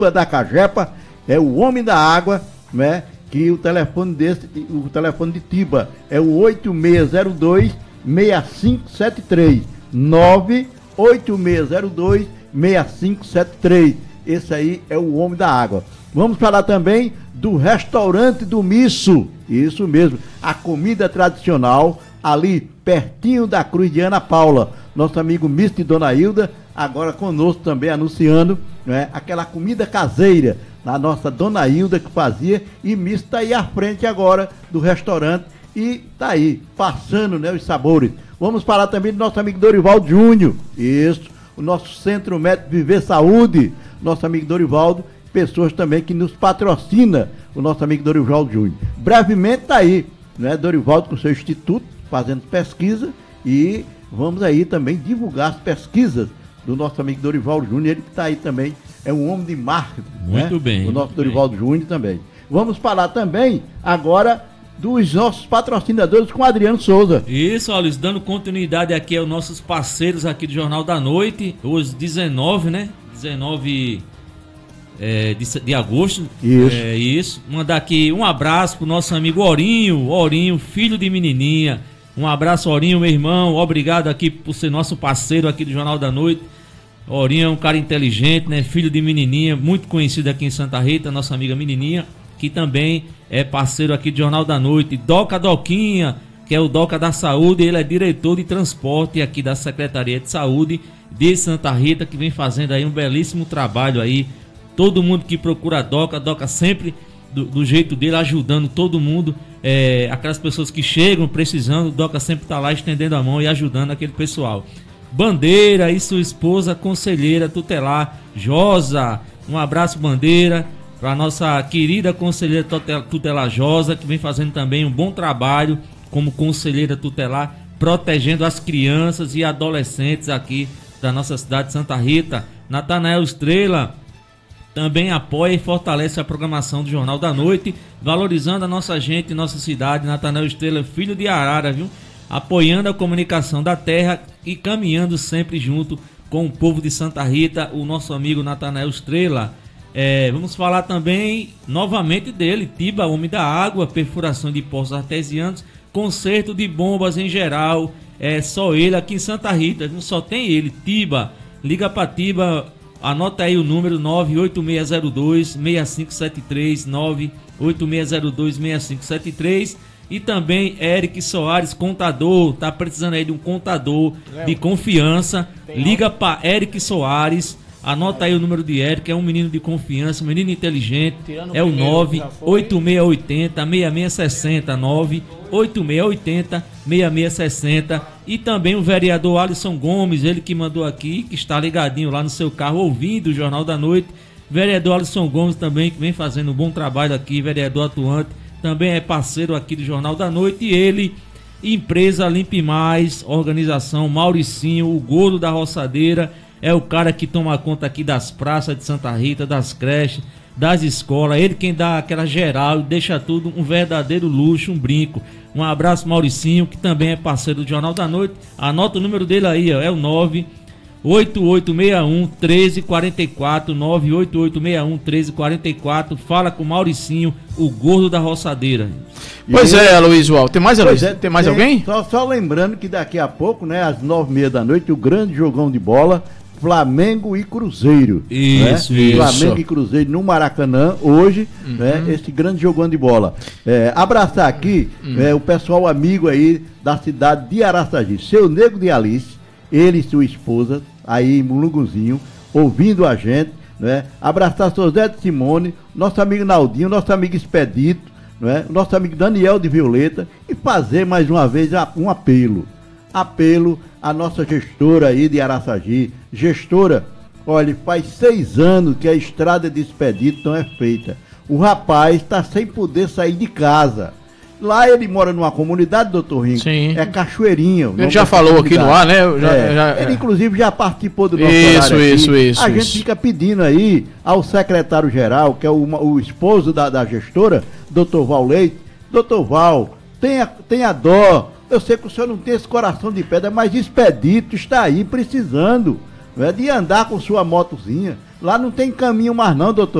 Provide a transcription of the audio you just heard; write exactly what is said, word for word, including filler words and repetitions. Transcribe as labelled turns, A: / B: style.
A: da Cagepa, é o homem da água, né? Que o telefone desse, o telefone de Tiba é o oito seis zero dois, seis cinco sete três, nove oito seis zero dois, seis cinco sete três. Esse aí é o homem da água. Vamos falar também do restaurante do Misso, isso mesmo, a comida tradicional ali pertinho da Cruz de Ana Paula. Nosso amigo Misto e Dona Hilda, agora conosco também anunciando, né, aquela comida caseira, a nossa Dona Hilda que fazia, e Misto está aí à frente agora do restaurante e tá aí, passando, né, os sabores. Vamos falar também do nosso amigo Dorivaldo Júnior, isso, o nosso Centro Médico Viver Saúde, nosso amigo Dorivaldo, pessoas também que nos patrocina, o nosso amigo Dorivaldo Júnior. Brevemente tá aí, né, Dorivaldo com seu instituto, fazendo pesquisa, e vamos aí também divulgar as pesquisas do nosso amigo Dorivaldo Júnior, ele que está aí também, é um homem de marketing.
B: Muito, né? Bem.
A: O nosso Dorivaldo Júnior também. Vamos falar também agora dos nossos patrocinadores com o Adriano Souza.
B: Isso, Luiz, dando continuidade aqui aos nossos parceiros aqui do Jornal da Noite, hoje dezenove, né? dezenove é, de, de agosto.
A: Isso.
B: É, isso. Mandar aqui um abraço pro nosso amigo Orinho, Orinho, filho de menininha. Um abraço, Orinho, meu irmão. Obrigado aqui por ser nosso parceiro aqui do Jornal da Noite. Orinho é um cara inteligente, né? Filho de menininha, muito conhecido aqui em Santa Rita, nossa amiga menininha, que também é parceiro aqui do Jornal da Noite. Doca Doquinha, que é o Doca da Saúde, ele é diretor de transporte aqui da Secretaria de Saúde de Santa Rita, que vem fazendo aí um belíssimo trabalho aí. Todo mundo que procura a Doca, a Doca sempre do, do jeito dele, ajudando todo mundo. É, aquelas pessoas que chegam precisando, o Doca sempre está lá estendendo a mão e ajudando aquele pessoal. Bandeira e sua esposa conselheira tutelar Josa, um abraço, Bandeira, para nossa querida conselheira tutelar Josa, que vem fazendo também um bom trabalho como conselheira tutelar, protegendo as crianças e adolescentes aqui da nossa cidade de Santa Rita. Natanael Estrela também apoia e fortalece a programação do Jornal da Noite, valorizando a nossa gente, nossa cidade. Natanael Estrela, filho de Arara, viu? Apoiando a comunicação da terra e caminhando sempre junto com o povo de Santa Rita, o nosso amigo Natanael Estrela. É, vamos falar também novamente dele, Tiba, homem da água, perfuração de poços artesianos, conserto de bombas em geral, é só ele aqui em Santa Rita, não só tem ele, Tiba. Liga para Tiba, anota aí o número nove oito seis zero dois, seis cinco sete três, nove oito seis zero dois, seis cinco sete três. E também Eric Soares, contador, tá precisando aí de um contador de confiança. Liga para Eric Soares, anota aí o número de Eric, é um menino de confiança, um menino inteligente. É o nove oito seis oito zero, seis seis seis zero, nove oito seis oito zero, seis seis seis zero. E também o vereador Alisson Gomes, ele que mandou aqui, que está ligadinho lá no seu carro ouvindo o Jornal da Noite. Vereador Alisson Gomes também, que vem fazendo um bom trabalho aqui, vereador atuante. Também é parceiro aqui do Jornal da Noite. E ele, empresa Limpe Mais, organização Mauricinho, o Gordo da Roçadeira, é o cara que toma conta aqui das praças de Santa Rita, das creches, das escolas. Ele quem dá aquela geral e deixa tudo um verdadeiro luxo, um brinco. Um abraço, Mauricinho, que também é parceiro do Jornal da Noite. Anota o número dele aí, ó, é o nove oito oito seis um, um três quatro quatro, nove oito oito seis um, um três quatro quatro. Fala com o Mauricinho, o Gordo da Roçadeira.
C: Pois é, Luiz Ual. Tem mais, Luiz? É, tem mais tem, alguém?
A: Só, só lembrando que daqui a pouco, né, às nove e meia da noite, o grande jogão de bola, Flamengo e Cruzeiro.
B: Isso,
A: né?
B: isso.
A: Flamengo e Cruzeiro no Maracanã, hoje, uhum. né, esse grande jogão de bola. É, abraçar aqui uhum. é, o pessoal amigo aí da cidade de Araçagi, seu Nego de Alice, ele e sua esposa, aí em Mulunguzinho, ouvindo a gente, né? Abraçar José de Simone, nosso amigo Naldinho, nosso amigo Expedito, né? Nosso amigo Daniel de Violeta, e fazer mais uma vez um apelo. Apelo à nossa gestora aí de Araçagi. Gestora, olha, faz seis anos que a estrada de Expedito não é feita. O rapaz está sem poder sair de casa. Lá ele mora numa comunidade, doutor Ringo.
C: Sim.
A: É Cachoeirinho.
C: Ele já falou aqui no ar, né? Já,
A: é.
C: já,
A: ele, inclusive, já participou do nosso
C: isso,
A: horário aqui.
C: Isso, isso,
A: A
C: isso.
A: gente fica pedindo aí ao secretário-geral, que é o, o esposo da, da gestora, doutor Val Leite. Doutor Val, tenha, tenha dó. Eu sei que o senhor não tem esse coração de pedra, mas Expedito está aí precisando, né, de andar com sua motozinha. lá não tem caminho mais não, doutor.